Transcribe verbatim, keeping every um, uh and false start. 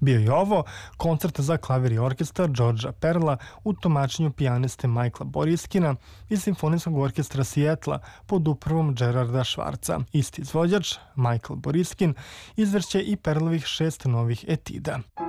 Bio je ovo koncert za klavir i orkestar Georgea Perla u tumačenju pijaniste Michaela Boriskina i Simfonijskog orkestra Sijetla pod upravom Gerarda Schwarza. Isti izvođač, Michael Boriskin, izvrće i Perlovih šest novih etida.